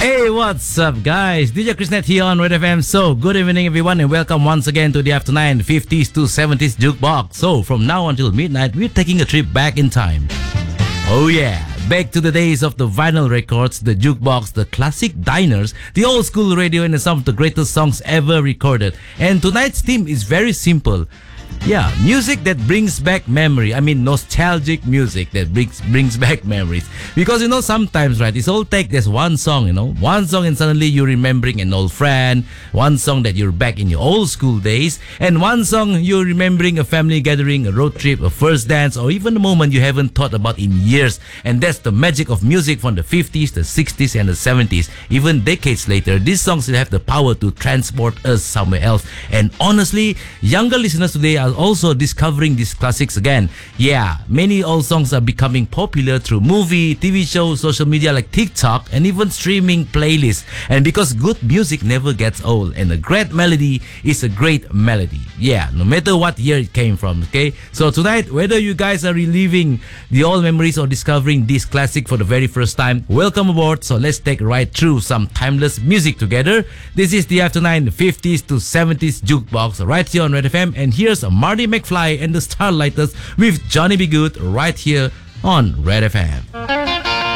Hey, what's up, guys? DJ Chrisnet here on Red FM. So, good evening, everyone, and welcome once again to the After 9 50s to 70s Jukebox. So, from now until midnight, we're taking a trip back in time. Oh, yeah. Back to the days of the vinyl records, the jukebox, the classic diners, the old school radio, and some of the greatest songs ever recorded. And tonight's theme is very simple. Yeah, music that brings back memory. I mean, nostalgic music that brings back memories. Because, sometimes, right, it's all take this one song, one song and suddenly you're remembering an old friend, one song that you're back in your old school days, and one song you're remembering a family gathering, a road trip, a first dance, or even a moment you haven't thought about in years. And that's the magic of music from the 50s, the 60s, and the 70s. Even decades later, these songs still have the power to transport us somewhere else. And honestly, younger listeners today are also discovering these classics again. Yeah, many old songs are becoming popular through movie, TV shows, social media like TikTok, and even streaming playlists. And because good music never gets old, and a great melody is a great melody. Yeah, no matter what year it came from, okay? So tonight, whether you guys are reliving the old memories or discovering this classic for the very first time, welcome aboard. So let's take a ride through some timeless music together. This is the After 9 50s to 70s Jukebox right here on Red FM, and here's Marty McFly and the Starlighters with Johnny B. Good right here on Red FM.